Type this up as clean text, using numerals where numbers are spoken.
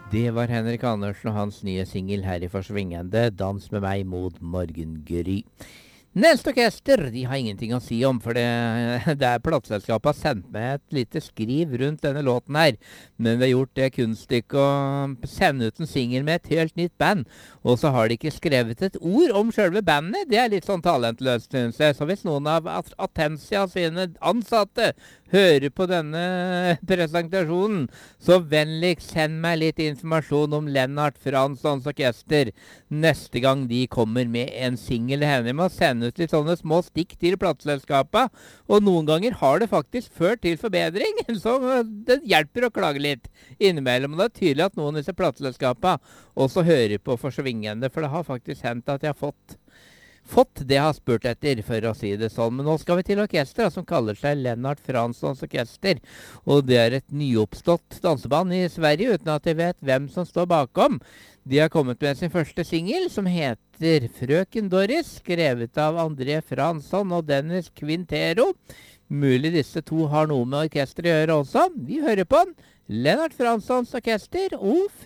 Det var Henrik Andersen og hans nye singel her i Forsvingende, Dans med meg mot morgengry. Neste orkester de har ingenting å si om, for det er plateselskapet har sendt meg et lite skriv rundt denne låten her. Men vi har gjort det kunststykket å sende ut en singel med et helt nytt band. Og så har de ikke skrevet et ord om selve bandet. Det er litt sånn talentløst, synes jeg. Så hvis noen av Atensia sine ansatte hører på denne presentasjonen, så vennligst send meg litt informasjon om Lennart Franssons orkester neste gang de kommer med en singel. Henne med å sende ut litt sånne små stikk til plateselskapet, og noen ganger har det faktisk ført til forbedring, så det hjelper å klage litt innimellom. Det er tydelig at noen av disse plateselskapene også hører på Forsvingende, for det har faktisk hendt at jeg har fått det jeg har spurt etter, for å si det sånn. Men nå skal vi til orkester som kaller seg Lennart Franssons orkester. Og det er et nyoppstått danseband i Sverige, uten at jeg vet hvem som står bakom. De har kommet med sin første singel, som heter Frøken Doris, skrevet av André Fransson og Dennis Quintero. Mulig disse to har noe med orkester å gjøre også. Vi hører på Lennart Franssons orkester og